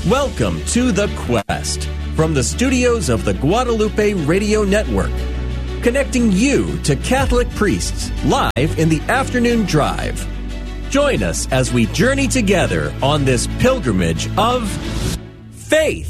Welcome to The Quest from the studios of the Guadalupe Radio Network, connecting you to Catholic priests live in the afternoon drive. Join us as we journey together on this pilgrimage of faith.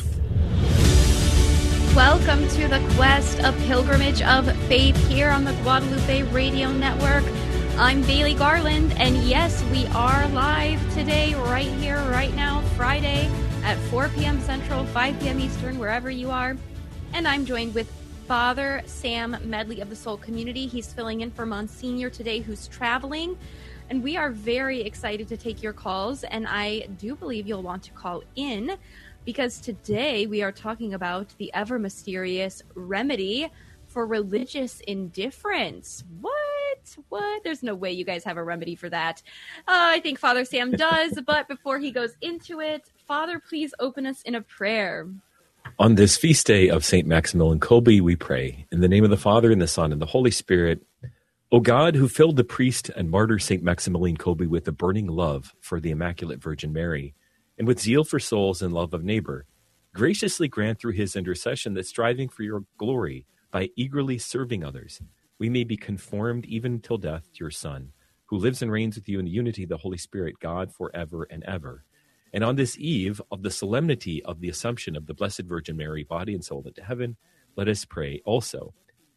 Welcome to The Quest, a pilgrimage of faith here on the Guadalupe Radio Network. I'm Bailey Garland, and yes, we are live today, right here, right now, Friday at 4 p.m. Central, 5 p.m. Eastern, wherever you are. And I'm joined with Father Sam Medley of the Soul Community. He's filling in for Monsignor today, who's traveling. And we are very excited to take your calls, and I do believe you'll want to call in, because today we are talking about the ever mysterious remedy for religious indifference. What? There's no way you guys have a remedy for that. I think Father Sam does, but before he goes into it, Father, please open us in a prayer. On this feast day of St. Maximilian Kolbe, we pray, in the name of the Father, and the Son, and the Holy Spirit. O God, who filled the priest and martyr St. Maximilian Kolbe with a burning love for the Immaculate Virgin Mary, and with zeal for souls and love of neighbor, graciously grant through his intercession that striving for your glory by eagerly serving others, we may be conformed even till death to your Son, who lives and reigns with you in the unity of the Holy Spirit, God, forever and ever. And on this eve of the solemnity of the Assumption of the Blessed Virgin Mary, body and soul, into heaven, let us pray also.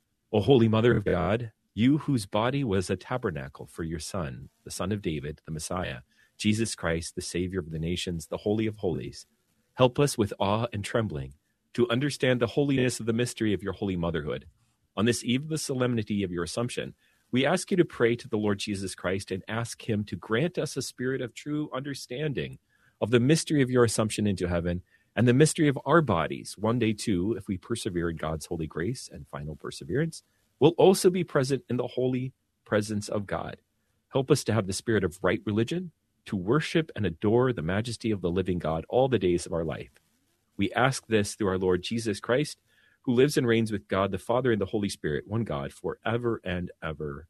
O Holy Mother of God, you whose body was a tabernacle for your Son, the Son of David, the Messiah, Jesus Christ, the Savior of the nations, the Holy of Holies, help us with awe and trembling to understand the holiness of the mystery of your holy motherhood. On this eve of the solemnity of your Assumption, we ask you to pray to the Lord Jesus Christ and ask him to grant us a spirit of true understanding of the mystery of your Assumption into heaven and the mystery of our bodies. One day, too, if we persevere in God's holy grace and final perseverance, will also be present in the holy presence of God. Help us to have the spirit of right religion, to worship and adore the majesty of the living God all the days of our life. We ask this through our Lord Jesus Christ, who lives and reigns with God the Father and the Holy Spirit, one God, forever and ever.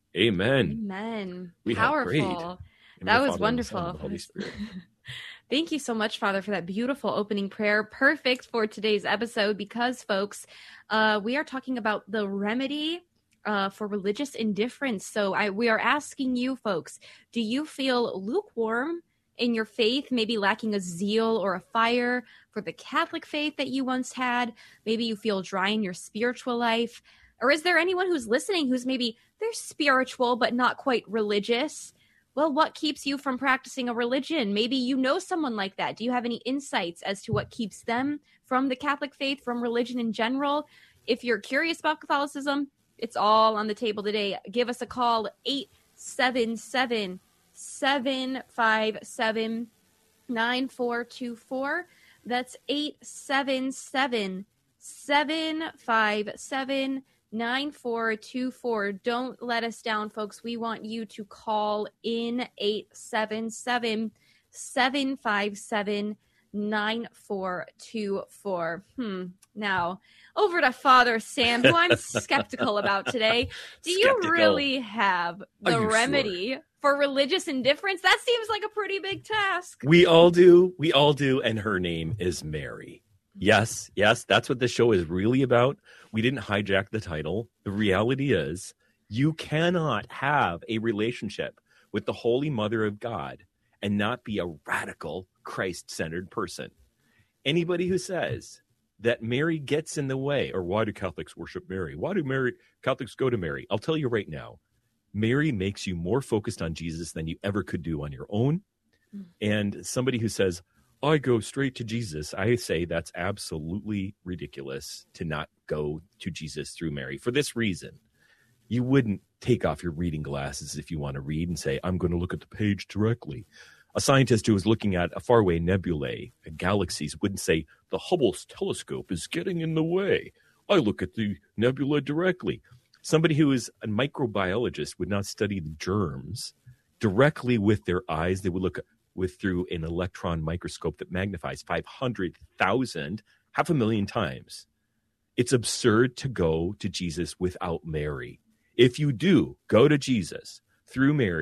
Amen. Amen. We Powerful. That was wonderful. Holy Spirit. Thank you so much, Father, for that beautiful opening prayer. Perfect for today's episode because, folks, we are talking about the remedy for religious indifference. So we are asking you, folks, do you feel lukewarm in your faith, maybe lacking a zeal or a fire for the Catholic faith that you once had? Maybe you feel dry in your spiritual life. Or is there anyone who's listening who's maybe they're spiritual but not quite religious? Well, what keeps you from practicing a religion? Maybe you know someone like that. Do you have any insights as to what keeps them from the Catholic faith, from religion in general? If you're curious about Catholicism, it's all on the table today. Give us a call, 877-757-9424. That's 877-757-9424. Don't let us down, folks. We want you to call in 877-757-9424. Now, over to Father Sam, who I'm skeptical about today. Do you really have the remedy for religious indifference? That seems like a pretty big task. We all do. And her name is Mary. Yes, that's what this show is really about. We didn't hijack the title. The reality is you cannot have a relationship with the Holy Mother of God and not be a radical Christ-centered person. Anybody who says that Mary gets in the way, or why do Catholics worship Mary? Why do Catholics go to Mary? I'll tell you right now, Mary makes you more focused on Jesus than you ever could do on your own. And somebody who says, I go straight to Jesus, I say that's absolutely ridiculous to not go to Jesus through Mary. For this reason, you wouldn't take off your reading glasses if you want to read and say, I'm going to look at the page directly. A scientist who was looking at a faraway nebulae and galaxies wouldn't say, the Hubble telescope is getting in the way. I look at the nebula directly. Somebody who is a microbiologist would not study the germs directly with their eyes. They would look through an electron microscope that magnifies 500,000, 500,000 times. It's absurd to go to Jesus without Mary. If you do go to Jesus through Mary,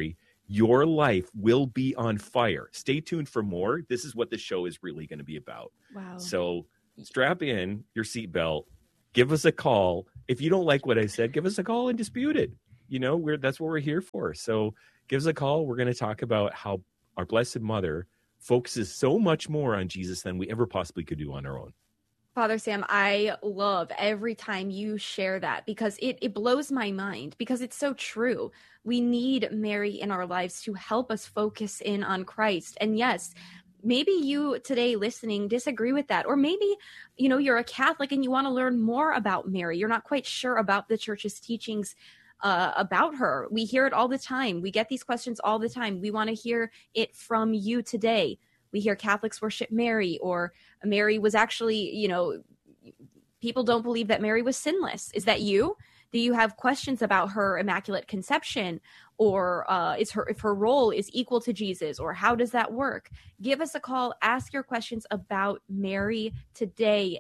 Your life will be on fire. Stay tuned for more. This is what the show is really going to be about. Wow. So strap in your seatbelt. Give us a call. If you don't like what I said, give us a call and dispute it. That's what we're here for. So give us a call. We're going to talk about how our Blessed Mother focuses so much more on Jesus than we ever possibly could do on our own. Father Sam, I love every time you share that because it blows my mind because it's so true. We need Mary in our lives to help us focus in on Christ. And yes, maybe you today listening disagree with that. Or maybe, you're a Catholic and you want to learn more about Mary. You're not quite sure about the church's teachings about her. We hear it all the time. We get these questions all the time. We want to hear it from you today. We hear Catholics worship Mary, or Mary was actually, people don't believe that Mary was sinless. Is that you? Do you have questions about her Immaculate Conception, or if her role is equal to Jesus, or how does that work? Give us a call. Ask your questions about Mary today.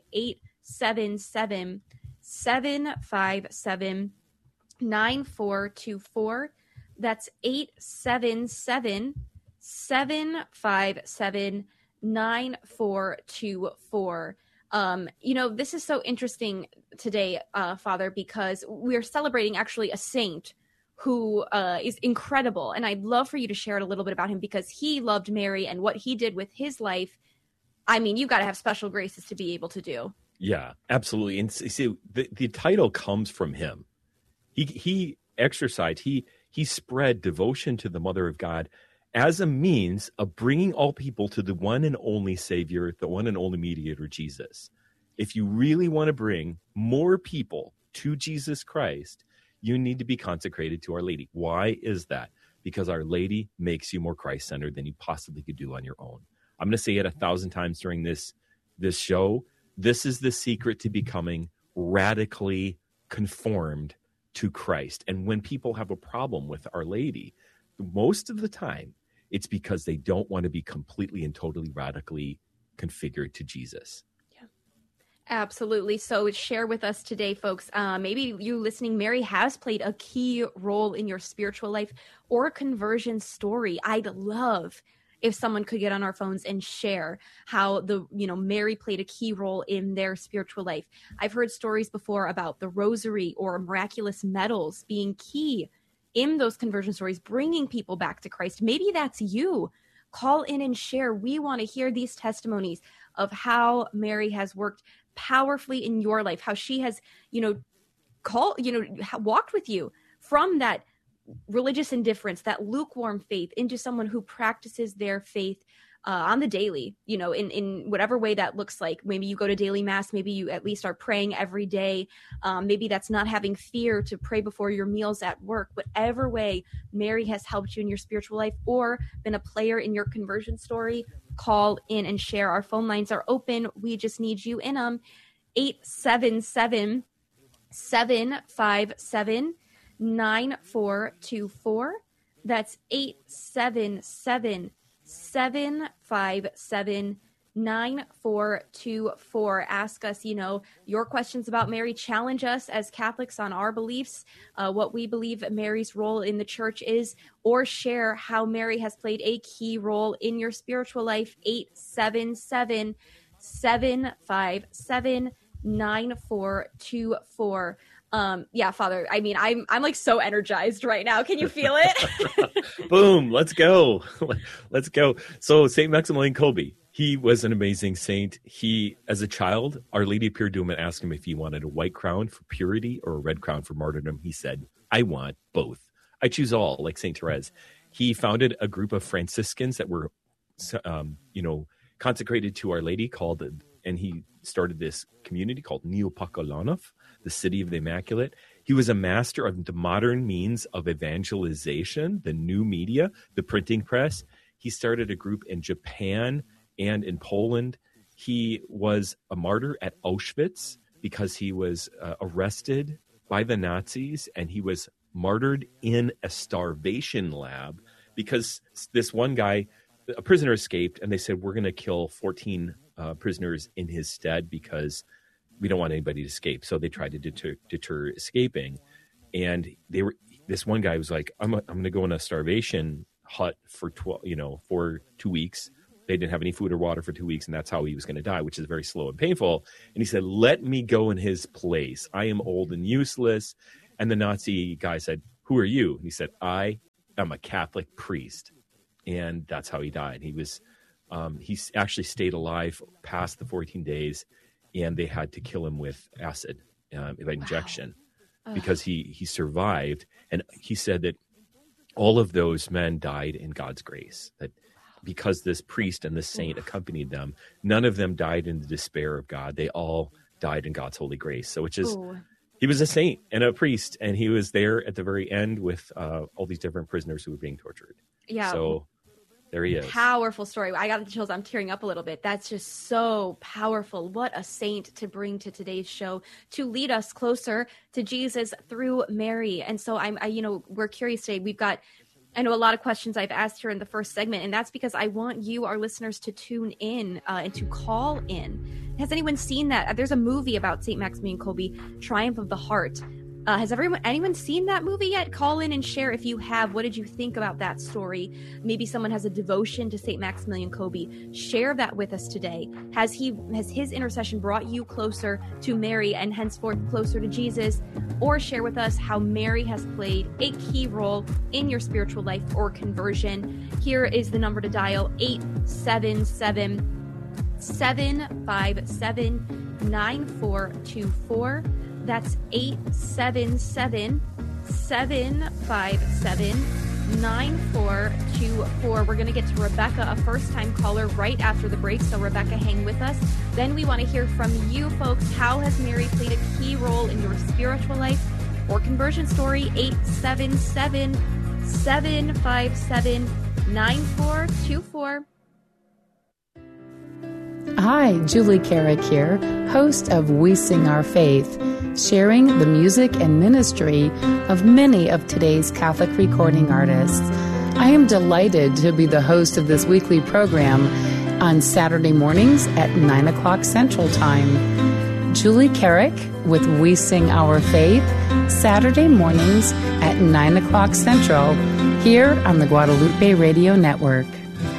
877-757-9424. That's 877-757-9424. This is so interesting today, Father, because we're celebrating actually a saint who is incredible. And I'd love for you to share a little bit about him because he loved Mary and what he did with his life. I mean, you've got to have special graces to be able to do. Yeah, absolutely. And see, the title comes from him. He exercised, he spread devotion to the Mother of God as a means of bringing all people to the one and only Savior, the one and only mediator, Jesus. If you really want to bring more people to Jesus Christ, you need to be consecrated to Our Lady. Why is that? Because Our Lady makes you more Christ-centered than you possibly could do on your own. I'm going to say it 1,000 times during this show. This is the secret to becoming radically conformed to Christ. And when people have a problem with Our Lady, most of the time, it's because they don't want to be completely and totally radically configured to Jesus. Yeah, absolutely. So share with us today, folks. Maybe you listening, Mary has played a key role in your spiritual life or conversion story. I'd love if someone could get on our phones and share how Mary played a key role in their spiritual life. I've heard stories before about the rosary or miraculous medals being key in those conversion stories, bringing people back to Christ. Maybe that's you. Call in and share. We want to hear these testimonies of how Mary has worked powerfully in your life, how she has, walked with you from that religious indifference, that lukewarm faith, into someone who practices their faith on the daily, in whatever way that looks like. Maybe you go to daily mass, maybe you at least are praying every day. Maybe that's not having fear to pray before your meals at work. Whatever way Mary has helped you in your spiritual life or been a player in your conversion story, call in and share. Our phone lines are open. We just need you in them. 877-757-9424. That's 877-757-9424. Ask us, your questions about Mary. Challenge us as Catholics on our beliefs, what we believe Mary's role in the church is, or share how Mary has played a key role in your spiritual life. 877-757-9424. Yeah, Father, I mean, I'm like so energized right now. Can you feel it? Boom. Let's go. Let's go. So St. Maximilian Kolbe, he was an amazing saint. He, as a child, Our Lady appeared to him and asked him if he wanted a white crown for purity or a red crown for martyrdom. He said, I want both. I choose all, like St. Therese. He founded a group of Franciscans that were, consecrated to Our Lady and he started this community called Neopokolanów, the City of the Immaculate. He was a master of the modern means of evangelization, the new media, the printing press. He started a group in Japan and in Poland. He was a martyr at Auschwitz because he was arrested by the Nazis, and he was martyred in a starvation lab because this one guy, a prisoner, escaped, and they said, we're going to kill 14 prisoners in his stead because we don't want anybody to escape. So they tried to deter escaping. And this one guy was like, I'm going to go in a starvation hut for 2 weeks. They didn't have any food or water for 2 weeks, and that's how he was going to die, which is very slow and painful. And he said, let me go in his place. I am old and useless. And the Nazi guy said, who are you? And he said, I am a Catholic priest. And that's how he died. He actually stayed alive past the 14 days, and they had to kill him with acid injection because he survived. And he said that all of those men died in God's grace, that because this priest and this saint accompanied them, none of them died in the despair of God. They all died in God's holy grace. So he was a saint and a priest, and he was there at the very end with all these different prisoners who were being tortured. Yeah. So there he is. Powerful story. I got the chills. I'm tearing up a little bit. That's just so powerful. What a saint to bring to today's show to lead us closer to Jesus through Mary. And so we're curious today. I know a lot of questions I've asked here in the first segment, and that's because I want you, our listeners, to tune in and to call in. Has anyone seen that? There's a movie about St. Maximilian Kolbe, Triumph of the Heart. Has anyone seen that movie yet? Call in and share if you have. What did you think about that story? Maybe someone has a devotion to St. Maximilian Kolbe. Share that with us today. Has his intercession brought you closer to Mary and henceforth closer to Jesus? Or share with us how Mary has played a key role in your spiritual life or conversion. Here is the number to dial: 877-757-9424. That's 877-757-9424. We're going to get to Rebecca, a first-time caller, right after the break. So Rebecca, hang with us. Then we want to hear from you folks. How has Mary played a key role in your spiritual life or conversion story? 877-757-9424. Hi, Julie Carrick here, host of We Sing Our Faith, sharing the music and ministry of many of today's Catholic recording artists. I am delighted to be the host of this weekly program on Saturday mornings at 9 o'clock Central Time. Julie Carrick with We Sing Our Faith, Saturday mornings at 9 o'clock Central, here on the Guadalupe Radio Network.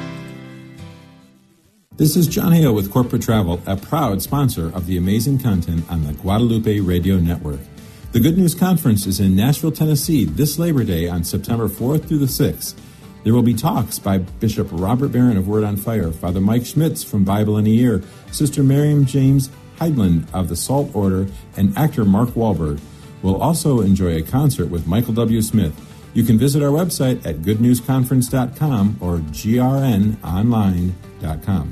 This is John Hale with Corporate Travel, a proud sponsor of the amazing content on the Guadalupe Radio Network. The Good News Conference is in Nashville, Tennessee this Labor Day on September 4th through the 6th. There will be talks by Bishop Robert Barron of Word on Fire, Father Mike Schmitz from Bible in a Year, Sister Miriam James Heidland of the Salt Order, and actor Mark Wahlberg. We'll also enjoy a concert with Michael W. Smith. You can visit our website at goodnewsconference.com or grnonline.com.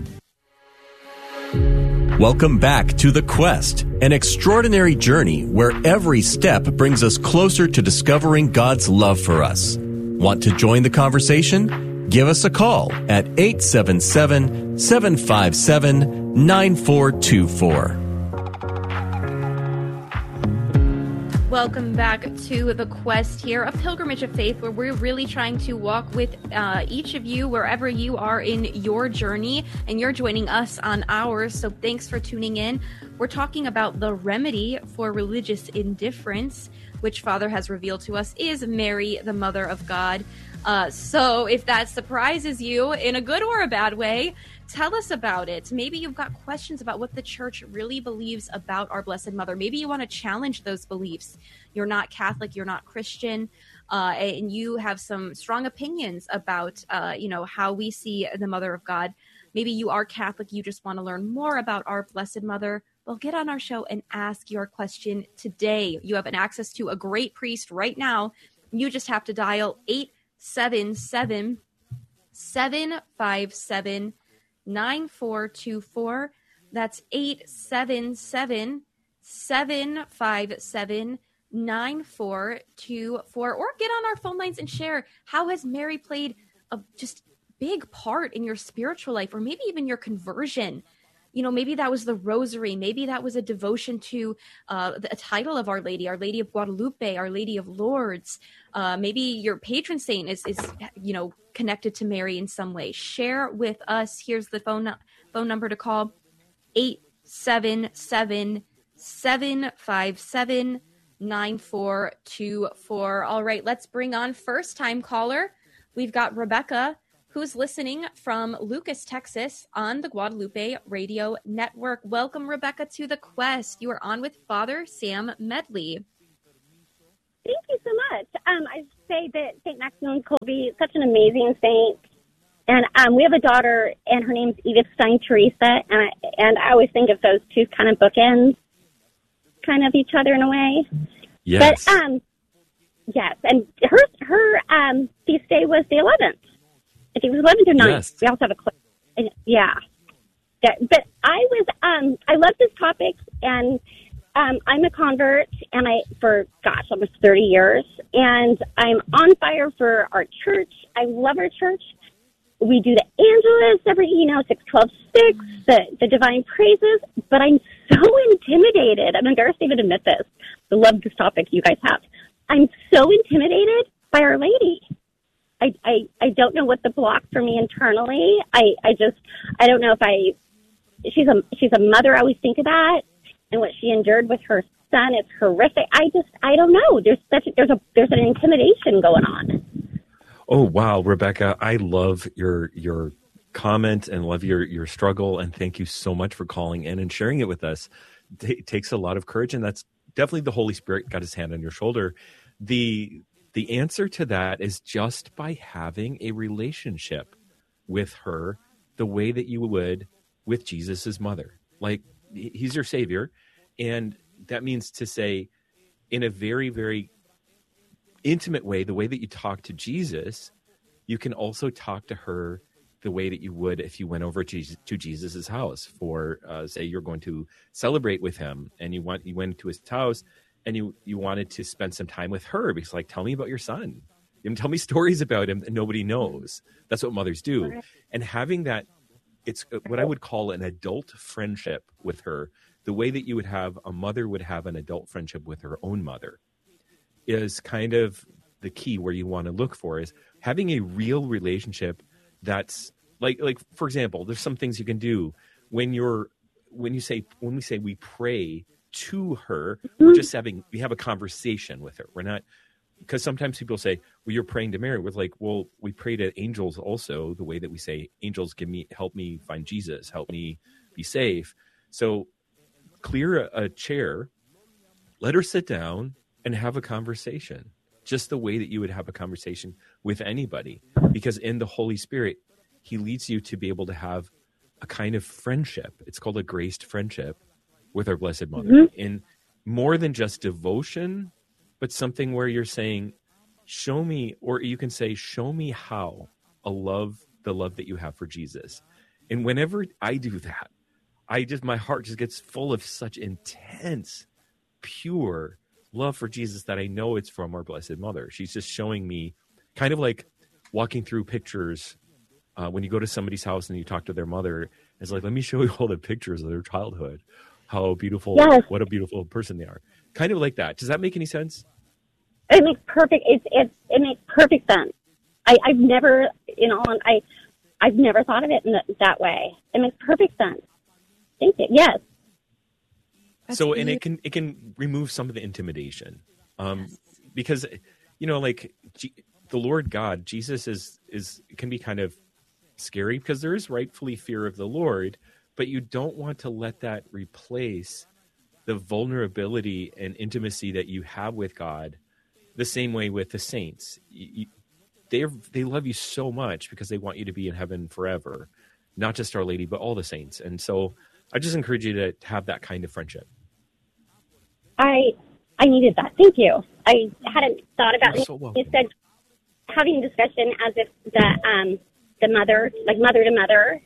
Welcome back to The Quest, an extraordinary journey where every step brings us closer to discovering God's love for us. Want to join the conversation? Give us a call at 877-757-9424. Welcome back to The Quest here, a pilgrimage of faith where we're really trying to walk with each of you wherever you are in your journey, and you're joining us on ours. So thanks for tuning in. We're talking about the remedy for religious indifference, which Father has revealed to us is Mary, the Mother of God. So if that surprises you in a good or a bad way, tell us about it. Maybe you've got questions about what the church really believes about our Blessed Mother. Maybe you want to challenge those beliefs. You're not Catholic, you're not Christian, and you have some strong opinions about, how we see the Mother of God. Maybe you are Catholic, you just want to learn more about our Blessed Mother. Well, get on our show and ask your question today. You have an access to a great priest right now. You just have to dial 877-757-9424. That's 877-757-9424. Or get on our phone lines and share, how has Mary played a just big part in your spiritual life, or maybe even your conversion? Maybe that was the rosary. Maybe that was a devotion to a title of Our Lady of Guadalupe, Our Lady of Lourdes. Maybe your patron saint is connected to Mary in some way. Share with us. Here's the phone number to call: 877-757-9424. All right, let's bring on first-time caller we've got Rebecca, who's listening from Lucas, Texas on the Guadalupe Radio Network. Welcome, Rebecca, to the Quest. You are on with Father Sam Medley. Thank you so much. I say that St. Maximilian Kolbe is such an amazing saint. And we have a daughter, and her name's Edith Stein Teresa, and I always think of those two kind of bookends kind of each other in a way. Yes. But, yes, and her feast day was the 11th. I think it was 11th or 9th. Yes. We also have a clip. Yeah. But I love this topic, and I'm a convert, and for almost 30 years, and I'm on fire for our church. I love our church. We do the Angelus every, 6-12-6, the Divine Praises, but I'm so intimidated. I'm embarrassed to even admit this. I love this topic you guys have. I'm so intimidated by Our Lady. I don't know what the block for me internally. I don't know if she's a mother. I always think of that, and what she endured with her son is horrific. I don't know. There's an intimidation going on. Oh, wow, Rebecca, I love your comment and love your struggle, and thank you so much for calling in and sharing it with us. It takes a lot of courage, and that's definitely the Holy Spirit got his hand on your shoulder. The answer to that is just by having a relationship with her the way that you would with Jesus's mother. Like, he's your savior, and that means to say in a very, very intimate way, the way that you talk to Jesus, you can also talk to her the way that you would if you went over to Jesus's house for, say, you're going to celebrate with him, and you went to his house, and you wanted to spend some time with her because, like, tell me about your son. Tell me stories about him that nobody knows. That's what mothers do. And having that, it's what I would call an adult friendship with her, the way that you would have a mother would have an adult friendship with her own mother, is kind of the key where you want to look for, is having a real relationship that's like for example, there's some things you can do when we say we pray to her, we're just we have a conversation with her. We're not, because sometimes people say, well, you're praying to Mary. We're like, well, we pray to angels also, the way that we say, angels, help me find Jesus, help me be safe. So clear a chair, let her sit down, and have a conversation, just the way that you would have a conversation with anybody. Because in the Holy Spirit, he leads you to be able to have a kind of friendship. It's called a graced friendship with our Blessed Mother. In more than just devotion, but something where you're saying, show me, or you can say, show me how the love that you have for Jesus. And whenever I do that, my heart just gets full of such intense, pure love for Jesus that I know it's from our Blessed Mother. She's just showing me, kind of like walking through pictures when you go to somebody's house and you talk to their mother. It's like, let me show you all the pictures of their childhood, how beautiful, yes, what a beautiful person they are. Kind of like that. Does that make any sense? It makes perfect. It makes perfect sense. I've never, I've never thought of it in that way. It makes perfect sense. Thank you. Yes. So, and it can remove some of the intimidation, because, like the Lord God, Jesus can be kind of scary because there is rightfully fear of the Lord, but you don't want to let that replace the vulnerability and intimacy that you have with God. The same way with the saints, they love you so much because they want you to be in heaven forever, not just Our Lady, but all the saints. And so I just encourage you to have that kind of friendship. I needed that. Thank you. I hadn't thought about it. So you said having discussion as if the mother, like mother to mother,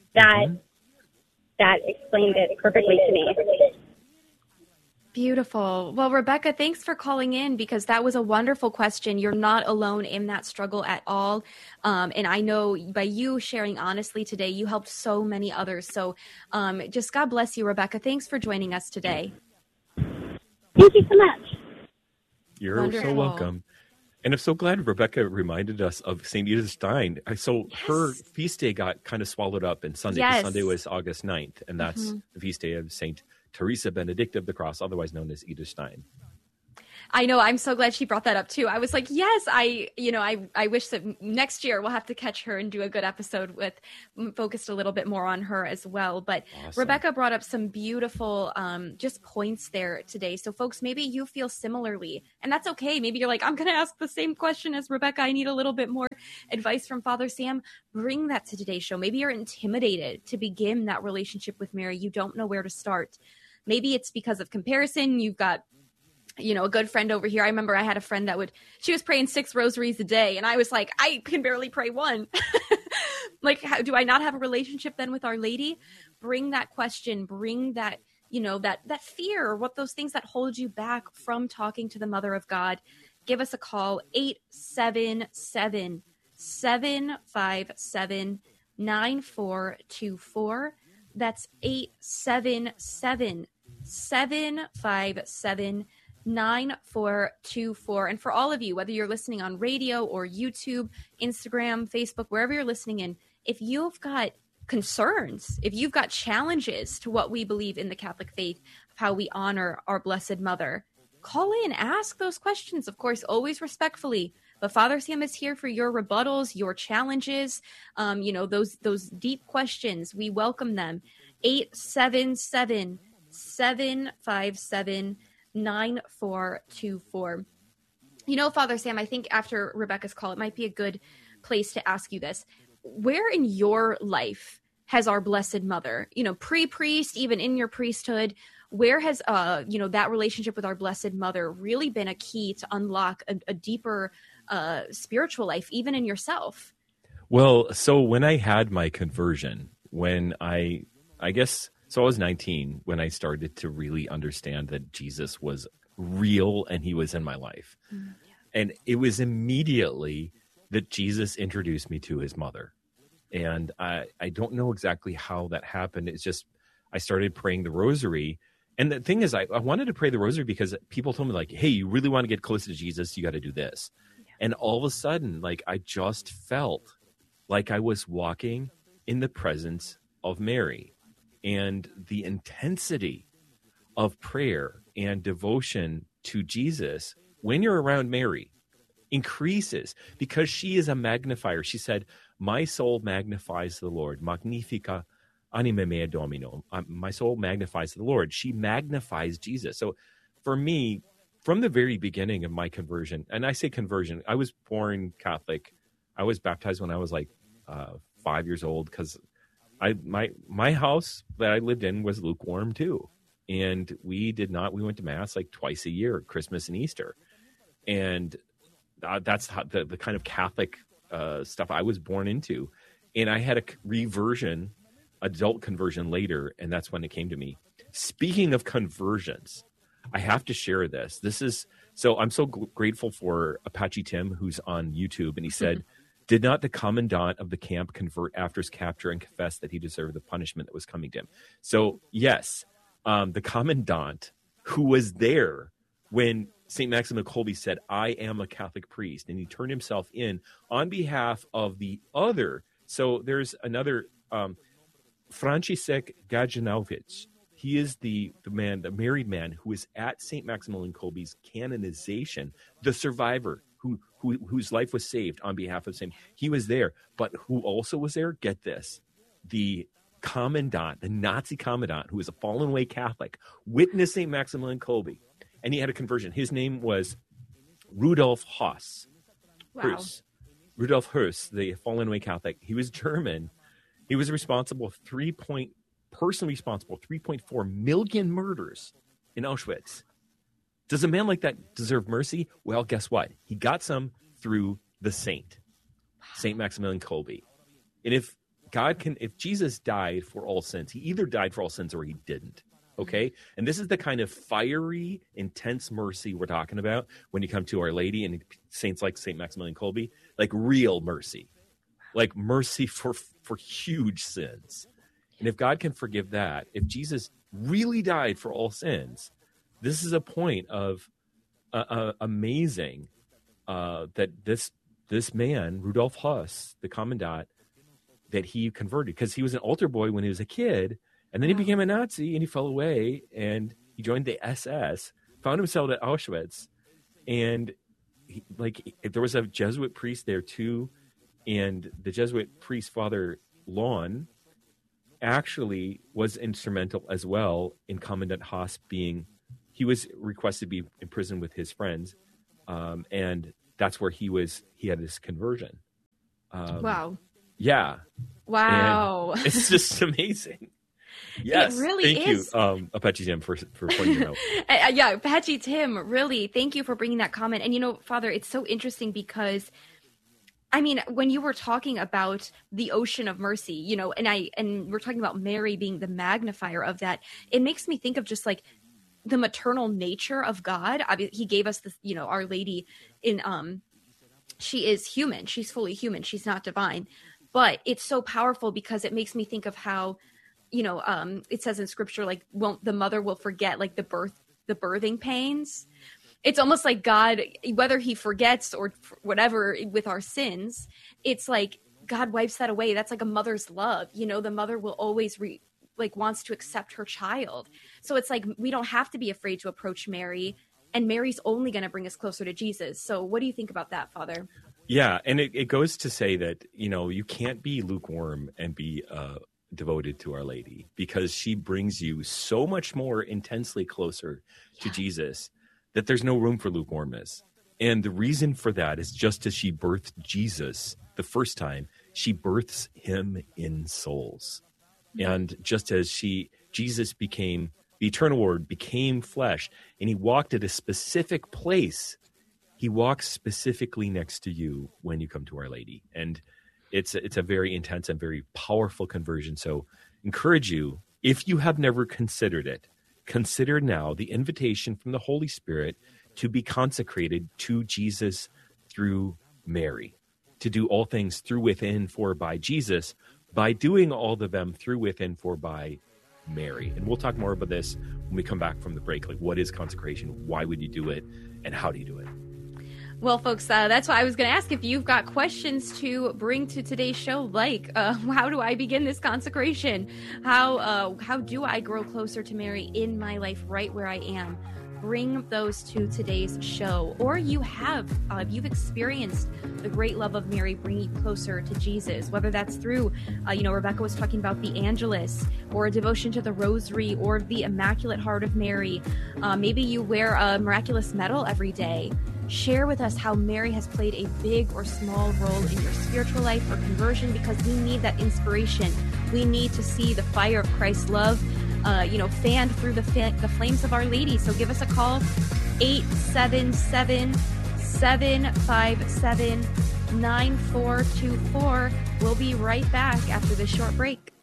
that explained it perfectly to me. Beautiful. Well, Rebecca, thanks for calling in, because that was a wonderful question. You're not alone in that struggle at all. And I know by you sharing honestly today, you helped so many others. So just God bless you, Rebecca. Thanks for joining us today. Thank you so much. You're wonderful. So welcome. And I'm so glad Rebecca reminded us of St. Edith Stein. So yes, her feast day got kind of swallowed up in Sunday. Yes. Sunday was August 9th, and that's the feast day of St. Teresa Benedicta of the Cross, otherwise known as Edith Stein. I know. I'm so glad she brought that up too. I was like, yes, I wish that next year we'll have to catch her and do a good episode with focused a little bit more on her as well. But awesome. Rebecca brought up some beautiful just points there today. So folks, maybe you feel similarly, and that's okay. Maybe you're like, I'm going to ask the same question as Rebecca. I need a little bit more advice from Father Sam. Bring that to today's show. Maybe you're intimidated to begin that relationship with Mary. You don't know where to start. Maybe it's because of comparison. You've got a good friend over here. I remember I had a friend she was praying 6 rosaries a day. And I was like, I can barely pray 1. Like, do I not have a relationship then with Our Lady? Bring that question, bring that, that fear, what those things that hold you back from talking to the Mother of God. Give us a call, 877-757-9424. That's 877-757-9424. And for all of you, whether you're listening on radio or YouTube, Instagram, Facebook, wherever you're listening in, if you've got concerns, if you've got challenges to what we believe in the Catholic faith, of how we honor our Blessed Mother, call in, ask those questions, of course, always respectfully. But Father Sam is here for your rebuttals, your challenges, those deep questions. We welcome them. 877-757-9424. Father Sam, I think after Rebecca's call, it might be a good place to ask you this. Where in your life has our Blessed Mother, pre-priest, even in your priesthood, where has, that relationship with our Blessed Mother really been a key to unlock a deeper spiritual life, even in yourself? Well, so when I had my conversion, when I was 19 when I started to really understand that Jesus was real and he was in my life. Mm, yeah. And it was immediately that Jesus introduced me to his mother. And I don't know exactly how that happened. It's just I started praying the rosary. And the thing is, I wanted to pray the rosary because people told me, like, hey, you really want to get close to Jesus, you got to do this. Yeah. And all of a sudden, like, I just felt like I was walking in the presence of Mary. And the intensity of prayer and devotion to Jesus when you're around Mary increases because she is a magnifier. She said, my soul magnifies the Lord. Magnifica anima mea Domino. My soul magnifies the Lord. She magnifies Jesus. So for me, from the very beginning of my conversion, and I say conversion, I was born Catholic. I was baptized when I was like 5 years old because my house that I lived in was lukewarm too. And we went to mass like twice a year, Christmas and Easter. And that's how the kind of Catholic stuff I was born into. And I had a adult conversion later, and that's when it came to me. Speaking of conversions, I have to share this. So I'm so grateful for Apache Tim, who's on YouTube, and he said, did not the commandant of the camp convert after his capture and confess that he deserved the punishment that was coming to him? So, yes, the commandant who was there when St. Maximilian Kolbe said, I am a Catholic priest, and he turned himself in on behalf of the other. So there's another, Franciszek Gajdanowicz. He is the married man who is at St. Maximilian Kolbe's canonization, the survivor whose life was saved on behalf of St. He was there, but who also was there? Get this. The commandant, the Nazi commandant, who was a fallen away Catholic, witnessed St. Maximilian Kolbe, and he had a conversion. His name was Rudolf Höss. Wow. Rudolf Höss, the fallen away Catholic. He was German. He was responsible, 3.4 million murders in Auschwitz. Does a man like that deserve mercy? Well, guess what? He got some through the saint, St. Maximilian Kolbe. And if Jesus died for all sins, he either died for all sins or he didn't. Okay? And this is the kind of fiery, intense mercy we're talking about when you come to Our Lady and saints like St. Maximilian Kolbe, like real mercy, like mercy for huge sins. And if God can forgive that, if Jesus really died for all sins, this is a point of amazing that this man, Rudolf Höss, the commandant, that he converted because he was an altar boy when he was a kid, and then he became a Nazi and he fell away and he joined the SS, found himself at Auschwitz, And there was a Jesuit priest there too. And the Jesuit priest, Father Lawn, actually was instrumental as well in Commandant Haas he was requested to be in prison with his friends. And that's where he had his conversion. Wow. Yeah. Wow. And it's just amazing. Yes. It really thank is. you, Apache Tim, for pointing it out. Yeah, Apache Tim, really, thank you for bringing that comment. And, Father, it's so interesting because, I mean, when you were talking about the ocean of mercy, and we're talking about Mary being the magnifier of that, it makes me think of just like the maternal nature of God. I mean, he gave us this, Our Lady she is human. She's fully human. She's not divine. But it's so powerful because it makes me think of how, it says in scripture, like, the mother will forget like the birthing pains. It's almost like God, whether he forgets or whatever with our sins, it's like God wipes that away. That's like a mother's love. The mother will always wants to accept her child. So it's like, we don't have to be afraid to approach Mary, and Mary's only going to bring us closer to Jesus. So what do you think about that, Father? Yeah. And it goes to say that, you can't be lukewarm and be devoted to Our Lady, because she brings you so much more intensely closer to Jesus that there's no room for lukewarmness. And the reason for that is, just as she birthed Jesus the first time, she births him in souls. And just as Jesus became, the eternal word became flesh, and he walked at a specific place, he walks specifically next to you when you come to Our Lady. And it's a very intense and very powerful conversion. So encourage you, if you have never considered it, consider now the invitation from the Holy Spirit to be consecrated to Jesus through Mary, to do all things through, within, for, by Jesus, by doing all of them through, within, for, by Mary. And we'll talk more about this when we come back from the break. Like, what is consecration? Why would you do it? And how do you do it? Well, folks, that's why I was going to ask if you've got questions to bring to today's show, like how do I begin this consecration? How do I grow closer to Mary in my life right where I am? Bring those to today's show. Or you've experienced the great love of Mary bringing you closer to Jesus, whether that's through, Rebecca was talking about the Angelus, or a devotion to the Rosary, or the Immaculate Heart of Mary. Maybe you wear a miraculous medal every day. Share with us how Mary has played a big or small role in your spiritual life or conversion, because we need that inspiration. We need to see the fire of Christ's love, fanned through the flames of Our Lady. So give us a call, 877-757-9424. We'll be right back after this short break.